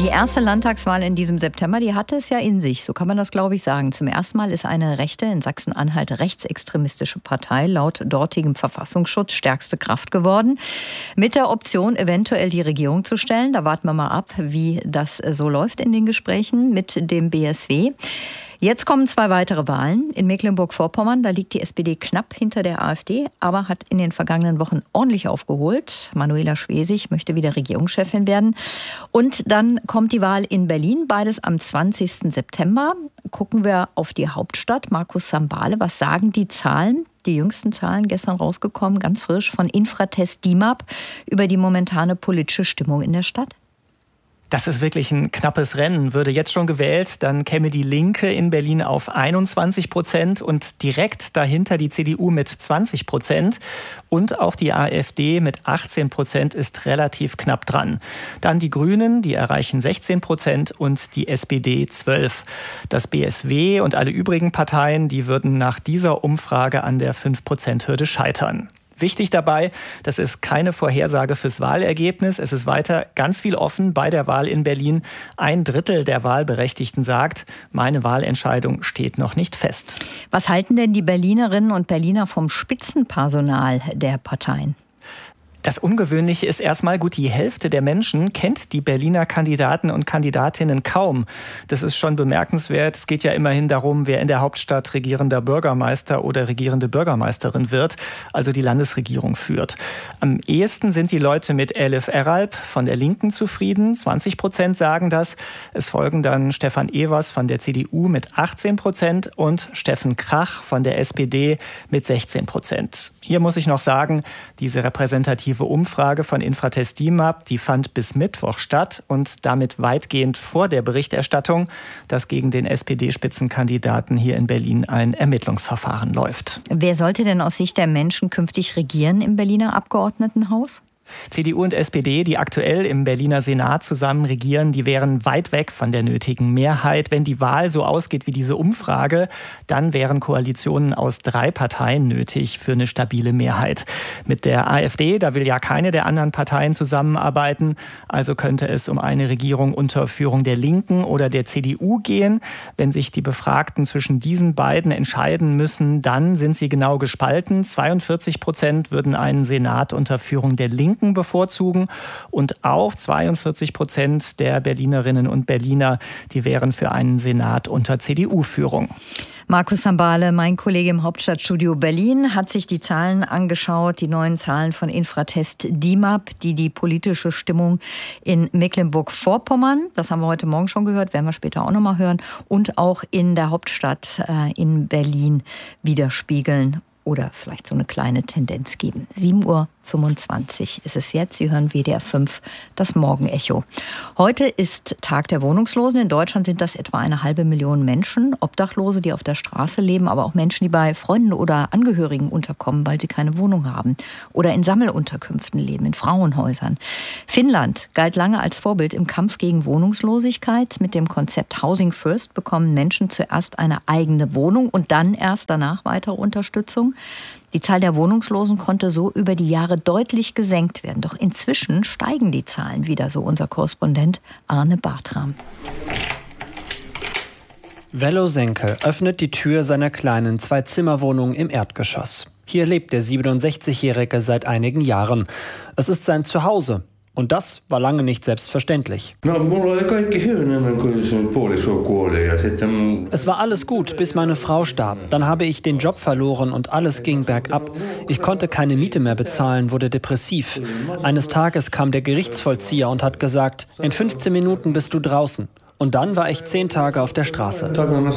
Die erste Landtagswahl in diesem September, die hatte es ja in sich, so kann man das, glaube ich, sagen. Zum ersten Mal ist eine rechte, in Sachsen-Anhalt rechtsextremistische Partei laut dortigem Verfassungsschutz stärkste Kraft geworden. Mit der Option, eventuell die Regierung zu stellen. Da warten wir mal ab, wie das so läuft in den Gesprächen mit dem BSW. Jetzt kommen 2 weitere Wahlen. In Mecklenburg-Vorpommern, da liegt die SPD knapp hinter der AfD, aber hat in den vergangenen Wochen ordentlich aufgeholt. Manuela Schwesig möchte wieder Regierungschefin werden. Und dann kommt die Wahl in Berlin, beides am 20. September. Gucken wir auf die Hauptstadt. Markus Sambale, was sagen die Zahlen? Die jüngsten Zahlen gestern rausgekommen, ganz frisch, von Infratest DIMAP über die momentane politische Stimmung in der Stadt. Das ist wirklich ein knappes Rennen. Würde jetzt schon gewählt, dann käme die Linke in Berlin auf 21% und direkt dahinter die CDU mit 20%. Und auch die AfD mit 18% ist relativ knapp dran. Dann die Grünen, die erreichen 16% und die SPD 12%. Das BSW und alle übrigen Parteien, die würden nach dieser Umfrage an der 5%-Hürde scheitern. Wichtig dabei, das ist keine Vorhersage fürs Wahlergebnis. Es ist weiter ganz viel offen bei der Wahl in Berlin. 1/3 der Wahlberechtigten sagt, meine Wahlentscheidung steht noch nicht fest. Was halten denn die Berlinerinnen und Berliner vom Spitzenpersonal der Parteien? Das Ungewöhnliche ist erstmal, gut, die Hälfte der Menschen kennt die Berliner Kandidaten und Kandidatinnen kaum. Das ist schon bemerkenswert. Es geht ja immerhin darum, wer in der Hauptstadt regierender Bürgermeister oder regierende Bürgermeisterin wird, also die Landesregierung führt. Am ehesten sind die Leute mit Elif Eralp von der Linken zufrieden. 20% sagen das. Es folgen dann Stefan Evers von der CDU mit 18% und Steffen Krach von der SPD mit 16%. Hier muss ich noch sagen, diese repräsentative Umfrage von Infratest DIMAP, die fand bis Mittwoch statt und damit weitgehend vor der Berichterstattung, dass gegen den SPD-Spitzenkandidaten hier in Berlin ein Ermittlungsverfahren läuft. Wer sollte denn aus Sicht der Menschen künftig regieren im Berliner Abgeordnetenhaus? CDU und SPD, die aktuell im Berliner Senat zusammen regieren, die wären weit weg von der nötigen Mehrheit. Wenn die Wahl so ausgeht wie diese Umfrage, dann wären Koalitionen aus 3 Parteien nötig für eine stabile Mehrheit. Mit der AfD, da will ja keine der anderen Parteien zusammenarbeiten. Also könnte es um eine Regierung unter Führung der Linken oder der CDU gehen. Wenn sich die Befragten zwischen diesen beiden entscheiden müssen, dann sind sie genau gespalten. 42% würden einen Senat unter Führung der Linken bevorzugen und auch 42% der Berlinerinnen und Berliner, die wären für einen Senat unter CDU-Führung. Markus Sambale, mein Kollege im Hauptstadtstudio Berlin, hat sich die Zahlen angeschaut, die neuen Zahlen von Infratest DIMAP, die politische Stimmung in Mecklenburg-Vorpommern, das haben wir heute Morgen schon gehört, werden wir später auch noch mal hören, und auch in der Hauptstadt in Berlin widerspiegeln. Oder vielleicht so eine kleine Tendenz geben. 7:25 Uhr ist es jetzt. Sie hören WDR 5, das Morgenecho. Heute ist Tag der Wohnungslosen. In Deutschland sind das etwa 500.000 Menschen. Obdachlose, die auf der Straße leben, aber auch Menschen, die bei Freunden oder Angehörigen unterkommen, weil sie keine Wohnung haben. Oder in Sammelunterkünften leben, in Frauenhäusern. Finnland galt lange als Vorbild im Kampf gegen Wohnungslosigkeit. Mit dem Konzept Housing First bekommen Menschen zuerst eine eigene Wohnung und dann erst danach weitere Unterstützung. Die Zahl der Wohnungslosen konnte so über die Jahre deutlich gesenkt werden. Doch inzwischen steigen die Zahlen wieder, so unser Korrespondent Arne Bartram. Vello Senke öffnet die Tür seiner kleinen 2-Zimmer-Wohnung im Erdgeschoss. Hier lebt der 67-Jährige seit einigen Jahren. Es ist sein Zuhause. Und das war lange nicht selbstverständlich. Es war alles gut, bis meine Frau starb. Dann habe ich den Job verloren und alles ging bergab. Ich konnte keine Miete mehr bezahlen, wurde depressiv. Eines Tages kam der Gerichtsvollzieher und hat gesagt, in 15 Minuten bist du draußen. Und dann war ich 10 Tage auf der Straße.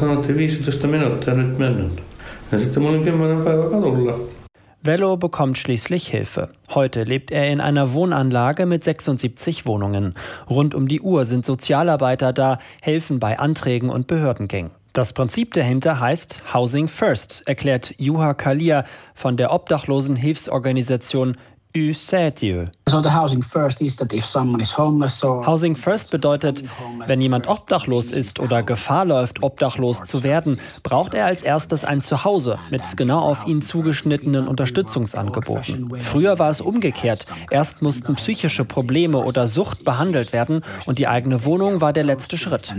Vello bekommt schließlich Hilfe. Heute lebt er in einer Wohnanlage mit 76 Wohnungen. Rund um die Uhr sind Sozialarbeiter da, helfen bei Anträgen und Behördengängen. Das Prinzip dahinter heißt Housing First, erklärt Juha Kalia von der Obdachlosenhilfsorganisation Ysätiö. Housing First bedeutet, wenn jemand obdachlos ist oder Gefahr läuft, obdachlos zu werden, braucht er als erstes ein Zuhause mit genau auf ihn zugeschnittenen Unterstützungsangeboten. Früher war es umgekehrt. Erst mussten psychische Probleme oder Sucht behandelt werden und die eigene Wohnung war der letzte Schritt.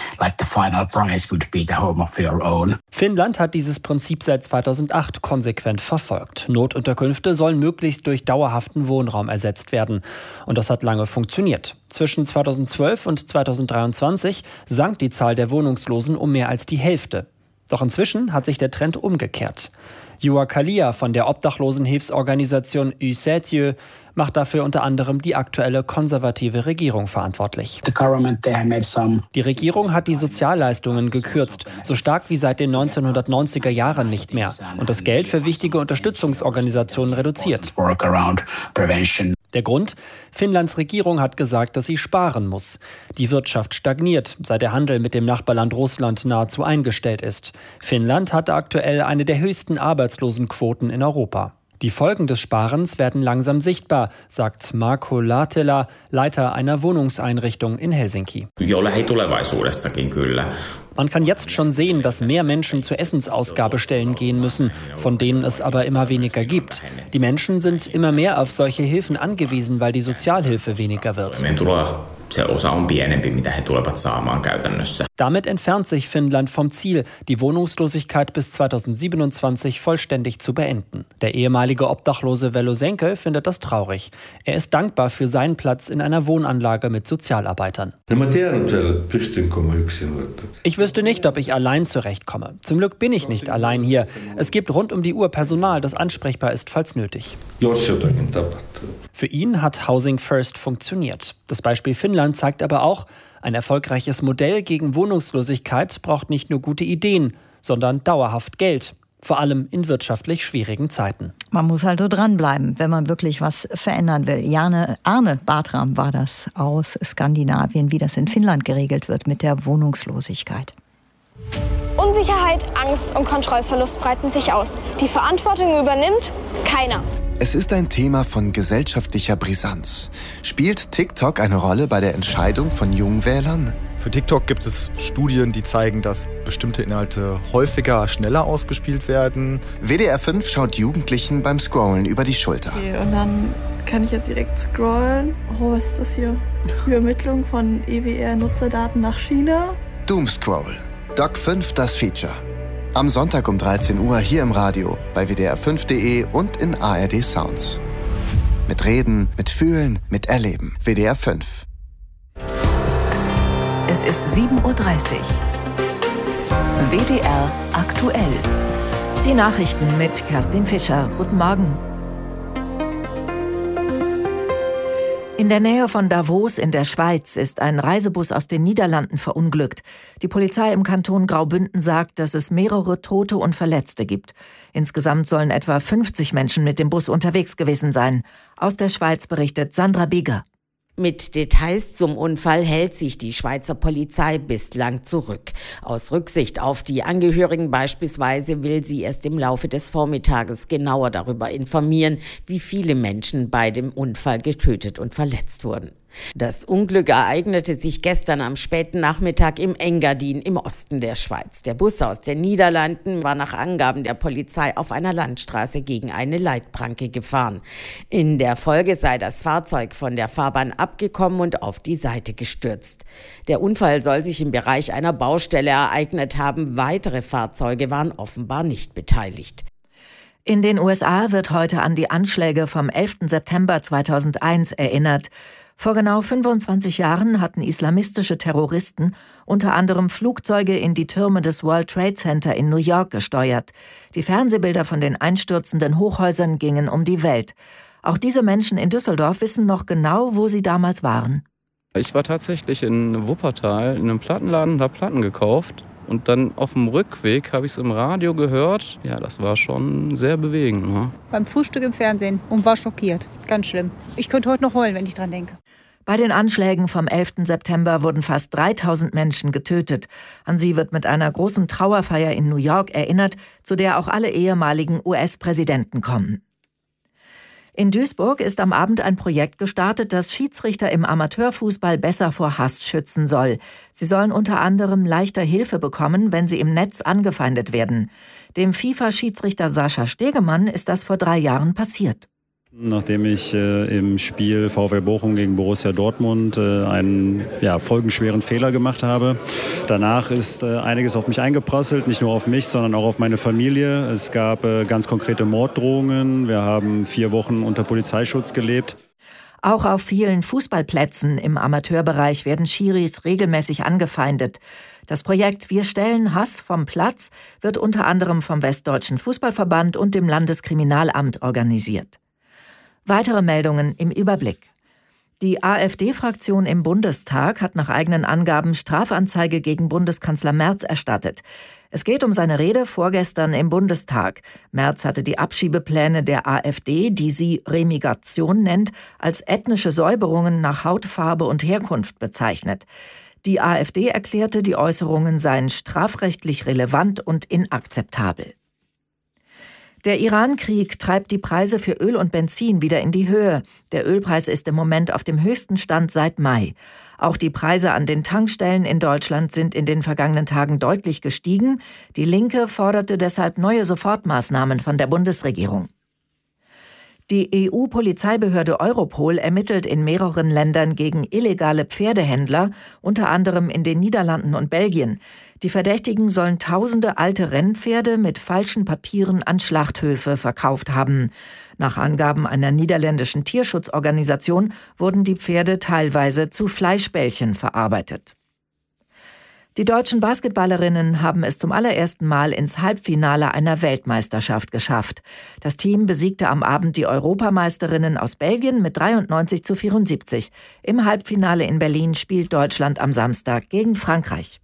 Finnland hat dieses Prinzip seit 2008 konsequent verfolgt. Notunterkünfte sollen möglichst durch dauerhaften Wohnraum ersetzt werden. Und das hat lange funktioniert. Zwischen 2012 und 2023 sank die Zahl der Wohnungslosen um mehr als die Hälfte. Doch inzwischen hat sich der Trend umgekehrt. Juha Kalia von der Obdachlosenhilfsorganisation Ysätiö macht dafür unter anderem die aktuelle konservative Regierung verantwortlich. Die Regierung hat die Sozialleistungen gekürzt, so stark wie seit den 1990er Jahren nicht mehr, und das Geld für wichtige Unterstützungsorganisationen reduziert. Der Grund? Finnlands Regierung hat gesagt, dass sie sparen muss. Die Wirtschaft stagniert, seit der Handel mit dem Nachbarland Russland nahezu eingestellt ist. Finnland hatte aktuell eine der höchsten Arbeitslosenquoten in Europa. Die Folgen des Sparens werden langsam sichtbar, sagt Marko Lahtela, Leiter einer Wohnungseinrichtung in Helsinki. Man kann jetzt schon sehen, dass mehr Menschen zu Essensausgabestellen gehen müssen, von denen es aber immer weniger gibt. Die Menschen sind immer mehr auf solche Hilfen angewiesen, weil die Sozialhilfe weniger wird. Damit entfernt sich Finnland vom Ziel, die Wohnungslosigkeit bis 2027 vollständig zu beenden. Der ehemalige Obdachlose Velo Senke findet das traurig. Er ist dankbar für seinen Platz in einer Wohnanlage mit Sozialarbeitern. Ich wüsste nicht, ob ich allein zurechtkomme. Zum Glück bin ich nicht allein hier. Es gibt rund um die Uhr Personal, das ansprechbar ist, falls nötig. Für ihn hat Housing First funktioniert. Das Beispiel Finnland zeigt aber auch, ein erfolgreiches Modell gegen Wohnungslosigkeit braucht nicht nur gute Ideen, sondern dauerhaft Geld. Vor allem in wirtschaftlich schwierigen Zeiten. Man muss also dranbleiben, wenn man wirklich was verändern will. Arne Bartram war das aus Skandinavien, wie das in Finnland geregelt wird mit der Wohnungslosigkeit. Unsicherheit, Angst und Kontrollverlust breiten sich aus. Die Verantwortung übernimmt keiner. Es ist ein Thema von gesellschaftlicher Brisanz. Spielt TikTok eine Rolle bei der Entscheidung von jungen Wählern? Für TikTok gibt es Studien, die zeigen, dass bestimmte Inhalte häufiger, schneller ausgespielt werden. WDR 5 schaut Jugendlichen beim Scrollen über die Schulter. Okay, und dann kann ich jetzt direkt scrollen. Oh, was ist das hier? Übermittlung von EWR-Nutzerdaten nach China. Doomscroll. Doc 5 das Feature. Am Sonntag um 13 Uhr hier im Radio, bei wdr5.de und in ARD Sounds. Mit Reden, mit Fühlen, mit Erleben. WDR 5. Es ist 7:30 Uhr. WDR aktuell. Die Nachrichten mit Kerstin Fischer. Guten Morgen. In der Nähe von Davos in der Schweiz ist ein Reisebus aus den Niederlanden verunglückt. Die Polizei im Kanton Graubünden sagt, dass es mehrere Tote und Verletzte gibt. Insgesamt sollen etwa 50 Menschen mit dem Bus unterwegs gewesen sein. Aus der Schweiz berichtet Sandra Bigger. Mit Details zum Unfall hält sich die Schweizer Polizei bislang zurück. Aus Rücksicht auf die Angehörigen beispielsweise will sie erst im Laufe des Vormittages genauer darüber informieren, wie viele Menschen bei dem Unfall getötet und verletzt wurden. Das Unglück ereignete sich gestern am späten Nachmittag im Engadin im Osten der Schweiz. Der Bus aus den Niederlanden war nach Angaben der Polizei auf einer Landstraße gegen eine Leitplanke gefahren. In der Folge sei das Fahrzeug von der Fahrbahn abgekommen und auf die Seite gestürzt. Der Unfall soll sich im Bereich einer Baustelle ereignet haben. Weitere Fahrzeuge waren offenbar nicht beteiligt. In den USA wird heute an die Anschläge vom 11. September 2001 erinnert. Vor genau 25 Jahren hatten islamistische Terroristen unter anderem Flugzeuge in die Türme des World Trade Center in New York gesteuert. Die Fernsehbilder von den einstürzenden Hochhäusern gingen um die Welt. Auch diese Menschen in Düsseldorf wissen noch genau, wo sie damals waren. Ich war tatsächlich in Wuppertal in einem Plattenladen und habe Platten gekauft. Und dann auf dem Rückweg habe ich es im Radio gehört. Ja, das war schon sehr bewegend. Ne? Beim Frühstück im Fernsehen und war schockiert. Ganz schlimm. Ich könnte heute noch heulen, wenn ich dran denke. Bei den Anschlägen vom 11. September wurden fast 3000 Menschen getötet. An sie wird mit einer großen Trauerfeier in New York erinnert, zu der auch alle ehemaligen US-Präsidenten kommen. In Duisburg ist am Abend ein Projekt gestartet, das Schiedsrichter im Amateurfußball besser vor Hass schützen soll. Sie sollen unter anderem leichter Hilfe bekommen, wenn sie im Netz angefeindet werden. Dem FIFA-Schiedsrichter Sascha Stegemann ist das vor 3 Jahren passiert. Nachdem ich im Spiel VfL Bochum gegen Borussia Dortmund einen folgenschweren Fehler gemacht habe. Danach ist einiges auf mich eingeprasselt, nicht nur auf mich, sondern auch auf meine Familie. Es gab ganz konkrete Morddrohungen. Wir haben 4 Wochen unter Polizeischutz gelebt. Auch auf vielen Fußballplätzen im Amateurbereich werden Schiris regelmäßig angefeindet. Das Projekt Wir stellen Hass vom Platz wird unter anderem vom Westdeutschen Fußballverband und dem Landeskriminalamt organisiert. Weitere Meldungen im Überblick. Die AfD-Fraktion im Bundestag hat nach eigenen Angaben Strafanzeige gegen Bundeskanzler Merz erstattet. Es geht um seine Rede vorgestern im Bundestag. Merz hatte die Abschiebepläne der AfD, die sie Remigration nennt, als ethnische Säuberungen nach Hautfarbe und Herkunft bezeichnet. Die AfD erklärte, die Äußerungen seien strafrechtlich relevant und inakzeptabel. Der Iran-Krieg treibt die Preise für Öl und Benzin wieder in die Höhe. Der Ölpreis ist im Moment auf dem höchsten Stand seit Mai. Auch die Preise an den Tankstellen in Deutschland sind in den vergangenen Tagen deutlich gestiegen. Die Linke forderte deshalb neue Sofortmaßnahmen von der Bundesregierung. Die EU-Polizeibehörde Europol ermittelt in mehreren Ländern gegen illegale Pferdehändler, unter anderem in den Niederlanden und Belgien. Die Verdächtigen sollen tausende alte Rennpferde mit falschen Papieren an Schlachthöfe verkauft haben. Nach Angaben einer niederländischen Tierschutzorganisation wurden die Pferde teilweise zu Fleischbällchen verarbeitet. Die deutschen Basketballerinnen haben es zum allerersten Mal ins Halbfinale einer Weltmeisterschaft geschafft. Das Team besiegte am Abend die Europameisterinnen aus Belgien mit 93:74. Im Halbfinale in Berlin spielt Deutschland am Samstag gegen Frankreich.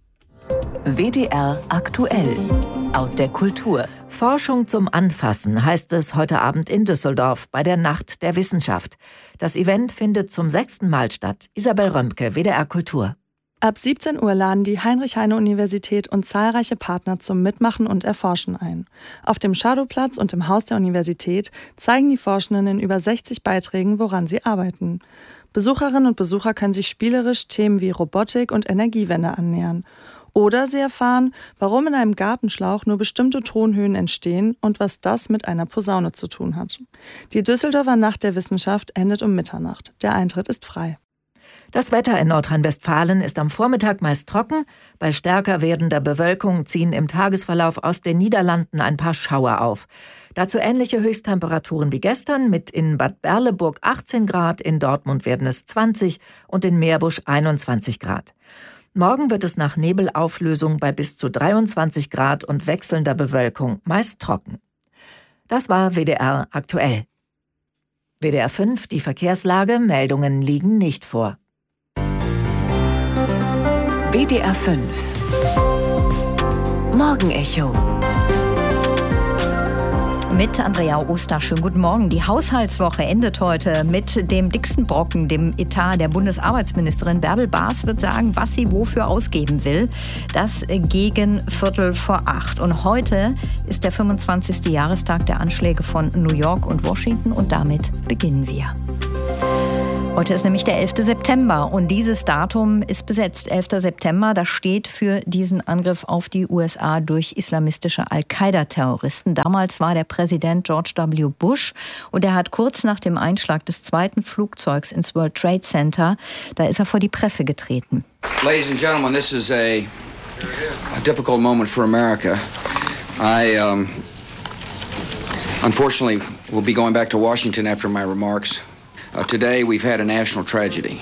WDR aktuell aus der Kultur. Forschung zum Anfassen heißt es heute Abend in Düsseldorf bei der Nacht der Wissenschaft. Das Event findet zum 6. Mal statt. Isabel Römke, WDR Kultur. Ab 17 Uhr laden die Heinrich-Heine-Universität und zahlreiche Partner zum Mitmachen und Erforschen ein. Auf dem Schadowplatz und im Haus der Universität zeigen die Forschenden in über 60 Beiträgen, woran sie arbeiten. Besucherinnen und Besucher können sich spielerisch Themen wie Robotik und Energiewende annähern. Oder sie erfahren, warum in einem Gartenschlauch nur bestimmte Tonhöhen entstehen und was das mit einer Posaune zu tun hat. Die Düsseldorfer Nacht der Wissenschaft endet um Mitternacht. Der Eintritt ist frei. Das Wetter in Nordrhein-Westfalen ist am Vormittag meist trocken. Bei stärker werdender Bewölkung ziehen im Tagesverlauf aus den Niederlanden ein paar Schauer auf. Dazu ähnliche Höchsttemperaturen wie gestern mit in Bad Berleburg 18 Grad, in Dortmund werden es 20 und in Meerbusch 21 Grad. Morgen wird es nach Nebelauflösung bei bis zu 23 Grad und wechselnder Bewölkung meist trocken. Das war WDR aktuell. WDR 5, die Verkehrslage, Meldungen liegen nicht vor. WDR 5 Morgenecho mit Andrea Oster. Schönen guten Morgen. Die Haushaltswoche endet heute mit dem dicksten Brocken, dem Etat der Bundesarbeitsministerin. Bärbel Baas wird sagen, was sie wofür ausgeben will. Das gegen 7:45. Und heute ist der 25. Jahrestag der Anschläge von New York und Washington und damit beginnen wir. Heute ist nämlich der 11. September und dieses Datum ist besetzt. 11. September, das steht für diesen Angriff auf die USA durch islamistische Al-Qaida-Terroristen. Damals war der Präsident George W. Bush und er hat kurz nach dem Einschlag des zweiten Flugzeugs ins World Trade Center, da ist er vor die Presse getreten. Ladies and gentlemen, this is a difficult moment for America. I unfortunately will be going back to Washington after my remarks. Today we've had a national tragedy.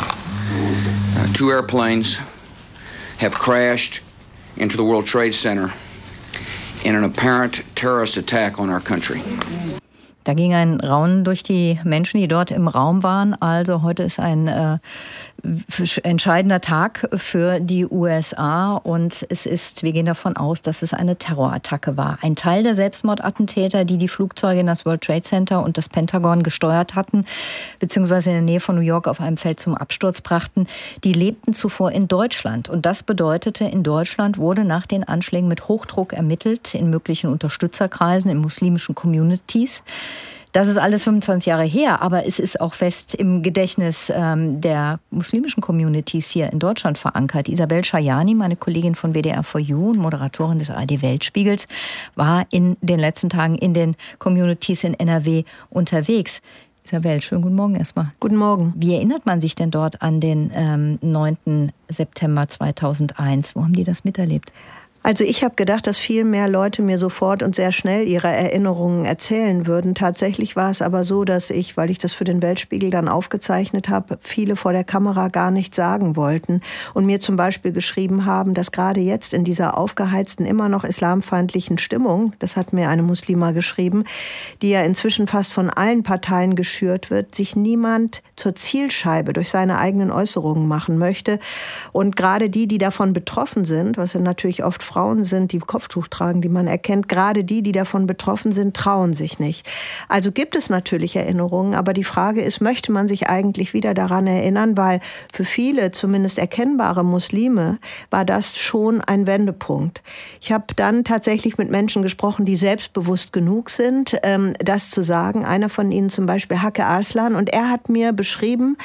2 airplanes have crashed into the World Trade Center in an apparent terrorist attack on our country. Da ging ein Raunen durch die Menschen, die dort im Raum waren. Also heute ist ein entscheidender Tag für die USA und es ist, wir gehen davon aus, dass es eine Terrorattacke war. Ein Teil der Selbstmordattentäter, die die Flugzeuge in das World Trade Center und das Pentagon gesteuert hatten, beziehungsweise in der Nähe von New York auf einem Feld zum Absturz brachten, die lebten zuvor in Deutschland. Und das bedeutete, in Deutschland wurde nach den Anschlägen mit Hochdruck ermittelt, in möglichen Unterstützerkreisen, in muslimischen Communities. Das ist alles 25 Jahre her, aber es ist auch fest im Gedächtnis der muslimischen Communities hier in Deutschland verankert. Isabel Schajani, meine Kollegin von WDR4U und Moderatorin des ARD Weltspiegels, war in den letzten Tagen in den Communities in NRW unterwegs. Isabel, schönen guten Morgen erstmal. Guten Morgen. Wie erinnert man sich denn dort an den 9. September 2001? Wo haben die das miterlebt? Also ich habe gedacht, dass viel mehr Leute mir sofort und sehr schnell ihre Erinnerungen erzählen würden. Tatsächlich war es aber so, dass ich, weil ich das für den Weltspiegel dann aufgezeichnet habe, viele vor der Kamera gar nichts sagen wollten und mir zum Beispiel geschrieben haben, dass gerade jetzt in dieser aufgeheizten, immer noch islamfeindlichen Stimmung, das hat mir eine Muslima geschrieben, die ja inzwischen fast von allen Parteien geschürt wird, sich niemand zur Zielscheibe durch seine eigenen Äußerungen machen möchte. Und gerade die davon betroffen sind, was ja natürlich oft Frauen sind, die Kopftuch tragen, die man erkennt, gerade die davon betroffen sind, trauen sich nicht. Also gibt es natürlich Erinnerungen, aber die Frage ist, möchte man sich eigentlich wieder daran erinnern, weil für viele, zumindest erkennbare Muslime, war das schon ein Wendepunkt. Ich habe dann tatsächlich mit Menschen gesprochen, die selbstbewusst genug sind, das zu sagen. Einer von ihnen zum Beispiel Hake Arslan, und er hat mir beschrieben,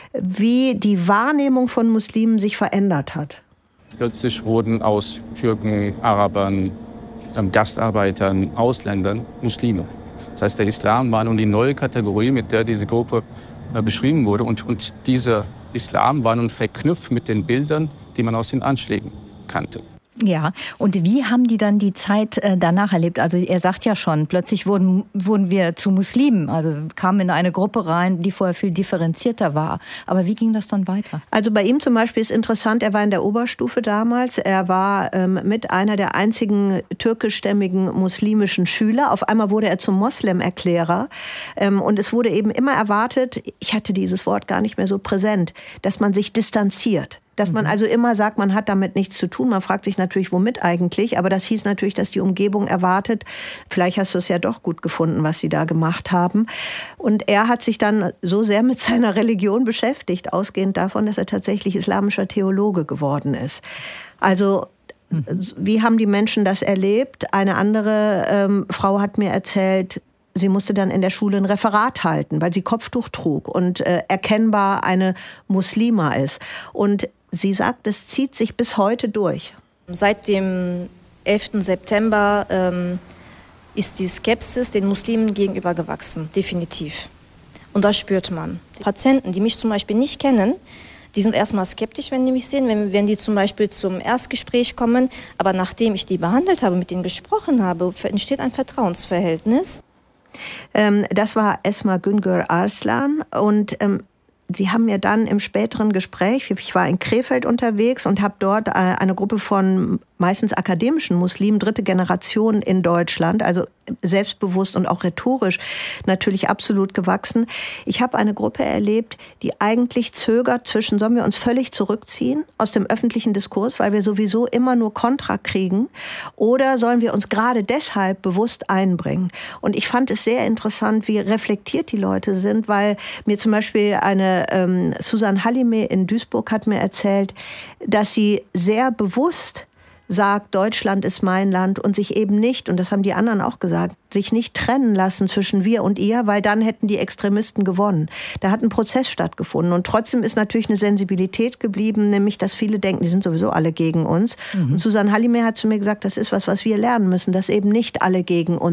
wie die Wahrnehmung von Muslimen sich verändert hat. Plötzlich wurden aus Türken, Arabern, Gastarbeitern, Ausländern Muslime. Das heißt, der Islam war nun die neue Kategorie, mit der diese Gruppe beschrieben wurde. Und dieser Islam war nun verknüpft mit den Bildern, die man aus den Anschlägen kannte. Ja, und wie haben die dann die Zeit danach erlebt? Also er sagt ja schon, plötzlich wurden wir zu Muslimen, also kamen in eine Gruppe rein, die vorher viel differenzierter war. Aber wie ging das dann weiter? Also bei ihm zum Beispiel ist interessant, er war in der Oberstufe damals, er war mit einer der einzigen türkischstämmigen muslimischen Schüler. Auf einmal wurde er zum Moslem-Erklärer und es wurde eben immer erwartet, ich hatte dieses Wort gar nicht mehr so präsent, dass man sich distanziert. Dass man also immer sagt, man hat damit nichts zu tun. Man fragt sich natürlich, womit eigentlich. Aber das hieß natürlich, dass die Umgebung erwartet, vielleicht hast du es ja doch gut gefunden, was sie da gemacht haben. Und er hat sich dann so sehr mit seiner Religion beschäftigt, ausgehend davon, dass er tatsächlich islamischer Theologe geworden ist. Also wie haben die Menschen das erlebt? Eine andere Frau hat mir erzählt, sie musste dann in der Schule ein Referat halten, weil sie Kopftuch trug und erkennbar eine Muslima ist. Und sie sagt, es zieht sich bis heute durch. Seit dem 11. September ist die Skepsis den Muslimen gegenüber gewachsen, definitiv. Und das spürt man. Patienten, die mich zum Beispiel nicht kennen, die sind erstmal skeptisch, wenn die mich sehen, wenn die zum Beispiel zum Erstgespräch kommen. Aber nachdem ich die behandelt habe, mit denen gesprochen habe, entsteht ein Vertrauensverhältnis. Das war Esma Güngör Arslan und sie haben mir dann im späteren Gespräch, ich war in Krefeld unterwegs und habe dort eine Gruppe von meistens akademischen Muslimen, 3. Generation in Deutschland, also selbstbewusst und auch rhetorisch natürlich absolut gewachsen. Ich habe eine Gruppe erlebt, die eigentlich zögert zwischen, sollen wir uns völlig zurückziehen aus dem öffentlichen Diskurs, weil wir sowieso immer nur Kontra kriegen, oder sollen wir uns gerade deshalb bewusst einbringen? Und ich fand es sehr interessant, wie reflektiert die Leute sind, weil mir zum Beispiel eine Susan Halime in Duisburg hat mir erzählt, dass sie sehr bewusst sagt, Deutschland ist mein Land und sich eben nicht, und das haben die anderen auch gesagt, sich nicht trennen lassen zwischen wir und ihr, weil dann hätten die Extremisten gewonnen. Da hat ein Prozess stattgefunden und trotzdem ist natürlich eine Sensibilität geblieben, nämlich, dass viele denken, die sind sowieso alle gegen uns. Und Susan Halime hat zu mir gesagt, das ist was wir lernen müssen, dass eben nicht alle gegen uns